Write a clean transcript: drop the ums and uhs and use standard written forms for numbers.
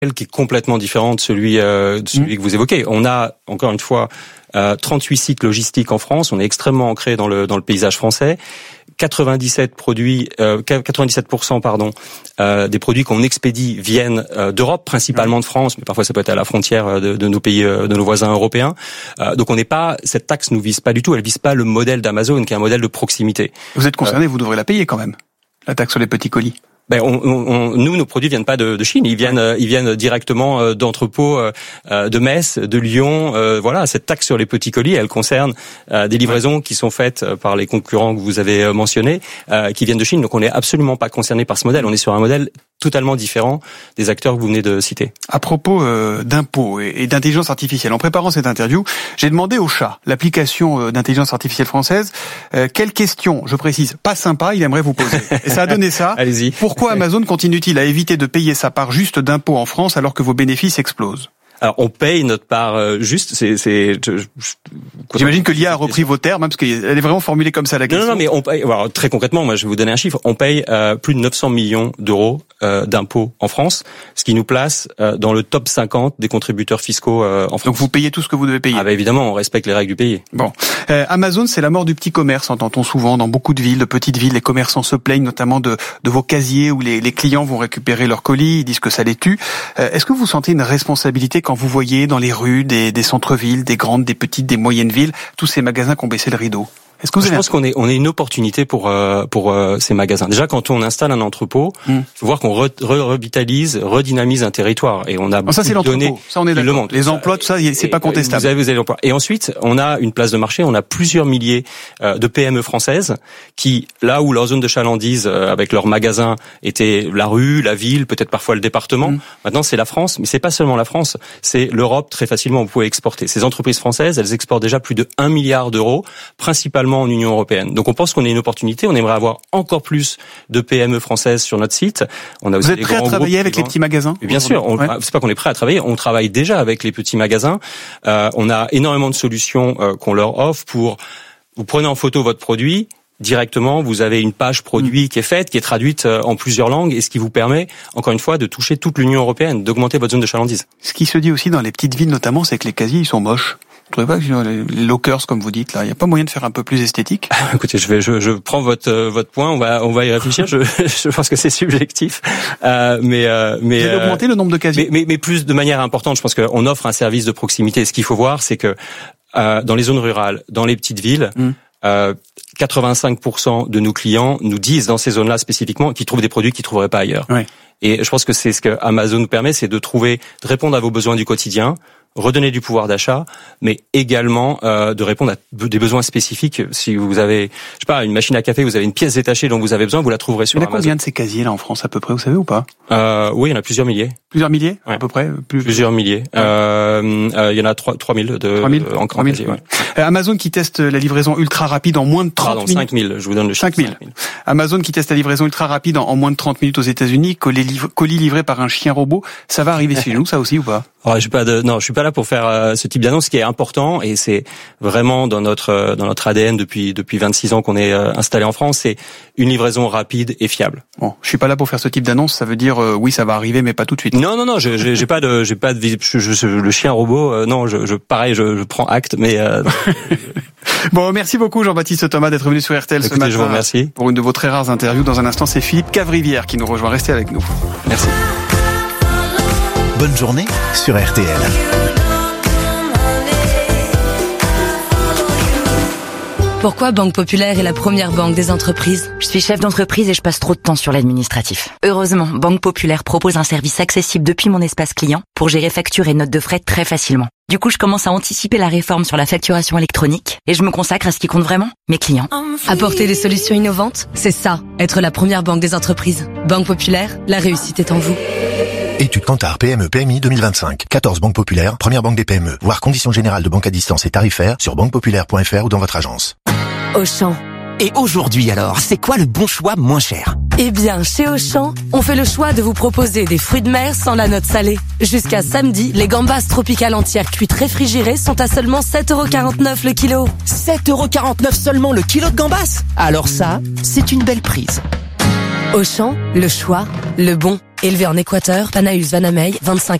qui est complètement différent de celui que vous évoquez. On a, encore une fois, 38 sites logistiques en France. On est extrêmement ancré dans le paysage français. 97% des produits qu'on expédie viennent d'Europe, principalement de France, mais parfois ça peut être à la frontière de nos pays, de nos voisins européens. Donc cette taxe nous vise pas du tout. Elle vise pas le modèle d'Amazon, qui est un modèle de proximité. Vous êtes concerné, vous devrez la payer quand même, la taxe sur les petits colis. Nous, nos produits viennent pas de Chine, ils viennent directement d'entrepôts de Metz, de Lyon. Voilà, cette taxe sur les petits colis, elle concerne des livraisons qui sont faites par les concurrents que vous avez mentionnés, qui viennent de Chine. Donc on n'est absolument pas concerné par ce modèle. On est sur un modèle totalement différent des acteurs que vous venez de citer. À propos d'impôts et d'intelligence artificielle, en préparant cette interview, j'ai demandé au chat, l'application d'intelligence artificielle française, quelle question, je précise, pas sympa, il aimerait vous poser. Et ça a donné ça. Allez-y. Pourquoi Amazon continue-t-il à éviter de payer sa part juste d'impôts en France alors que vos bénéfices explosent ? Alors, on paye notre part juste. J'imagine que l'IA a repris vos termes, parce qu'elle est vraiment formulée comme ça la question. Non, mais on paye. Alors, très concrètement, moi, je vais vous donner un chiffre. On paye plus de 900 millions d'euros d'impôts en France, ce qui nous place dans le top 50 des contributeurs fiscaux en France. Donc, vous payez tout ce que vous devez payer. Évidemment, on respecte les règles du pays. Bon, Amazon, c'est la mort du petit commerce, entend-on souvent dans beaucoup de villes, de petites villes. Les commerçants se plaignent notamment de vos casiers où les clients vont récupérer leurs colis. Ils disent que ça les tue. Est-ce que vous sentez une responsabilité quand vous voyez dans les rues des centres-villes, des grandes, des petites, des moyennes villes, tous ces magasins qui ont baissé le rideau? Est-ce que je pense qu'on est une opportunité pour ces magasins. Déjà, quand on installe un entrepôt, il faut voir qu'on revitalise, redynamise un territoire. Et on a beaucoup de données. Ça, on est d'accord. Les emplois, tout ça, c'est pas contestable. Vous avez l'emploi. Et ensuite, on a une place de marché. On a plusieurs milliers de PME françaises qui, là où leur zone de chalandise avec leurs magasins était la rue, la ville, peut-être parfois le département. Maintenant, c'est la France. Mais c'est pas seulement la France. C'est l'Europe. Très facilement, vous pouvez exporter. Ces entreprises françaises, elles exportent déjà plus de 1 milliard d'euros, principalement en Union européenne. Donc on pense qu'on a une opportunité, on aimerait avoir encore plus de PME françaises sur notre site. On a aussi Vous êtes prêt à travailler avec les petits magasins ? Bien sûr, c'est pas qu'on est prêt à travailler, on travaille déjà avec les petits magasins. On a énormément de solutions qu'on leur offre pour vous prenez en photo votre produit, directement, vous avez une page produit qui est faite, qui est traduite en plusieurs langues, et ce qui vous permet, encore une fois, de toucher toute l'Union européenne, d'augmenter votre zone de chalandise. Ce qui se dit aussi dans les petites villes notamment, c'est que les casiers, ils sont moches. Vous trouvez pas que les lockers, comme vous dites, là, il n'y a pas moyen de faire un peu plus esthétique? Écoutez, je prends votre point, on va y réfléchir, je pense que c'est subjectif. Mais vous allez augmenter le nombre de casiers? Mais plus de manière importante, je pense qu'on offre un service de proximité. Ce qu'il faut voir, c'est que, dans les zones rurales, dans les petites villes, 85% de nos clients nous disent dans ces zones-là spécifiquement qu'ils trouvent des produits qu'ils trouveraient pas ailleurs. Oui. Et je pense que c'est ce que Amazon nous permet, c'est de répondre à vos besoins du quotidien, redonner du pouvoir d'achat, mais également de répondre à des besoins spécifiques. Si vous avez, je sais pas, une machine à café, vous avez une pièce détachée dont vous avez besoin, vous la trouverez sur Amazon. Il y a combien de ces casiers là en France à peu près, vous savez ou pas? Oui, il y en a plusieurs milliers. Plusieurs milliers, ouais. À peu près. Plusieurs milliers. Il y en a 3000 en quantité. Ouais. Amazon qui teste la livraison ultra rapide en moins de 30 minutes. 5000. Je vous donne le chiffre. 5000. Amazon qui teste la livraison ultra rapide en moins de 30 minutes aux États-Unis. Colis livrés par un chien robot. Ça va arriver chez nous, ça aussi ou pas? Alors, je suis pas là pour faire ce type d'annonce. Ce qui est important, et c'est vraiment dans notre ADN depuis 26 ans qu'on est installé en France, c'est une livraison rapide et fiable. Bon, je suis pas là pour faire ce type d'annonce. Ça veut dire oui, ça va arriver, mais pas tout de suite. Non, j'ai pas de le chien robot. Non, je prends acte, mais. Bon, merci beaucoup Jean-Baptiste Thomas d'être venu sur RTL ce matin. Je vous remercie. Pour une de vos très rares interviews. Dans un instant, c'est Philippe Cavrivière qui nous rejoint. Restez avec nous. Merci. Bonne journée sur RTL. Pourquoi Banque Populaire est la première banque des entreprises? Je suis chef d'entreprise et je passe trop de temps sur l'administratif. Heureusement, Banque Populaire propose un service accessible depuis mon espace client pour gérer factures et notes de frais très facilement. Du coup, je commence à anticiper la réforme sur la facturation électronique et je me consacre à ce qui compte vraiment, mes clients. Apporter des solutions innovantes, c'est ça, être la première banque des entreprises. Banque Populaire, la réussite est en vous. Étude Kantar PME PMI 2025. 14 banques populaires, première banque des PME. Voir conditions générales de banque à distance et tarifaires sur banquepopulaire.fr ou dans votre agence. Auchan. Et aujourd'hui alors, c'est quoi le bon choix moins cher? Eh bien, chez Auchan, on fait le choix de vous proposer des fruits de mer sans la note salée. Jusqu'à samedi, les gambas tropicales entières cuites réfrigérées sont à seulement 7,49€ le kilo. 7,49€ seulement le kilo de gambas? Alors ça, c'est une belle prise. Auchan, le choix, le bon. Élevé en Équateur, Panaus Vanamei, 25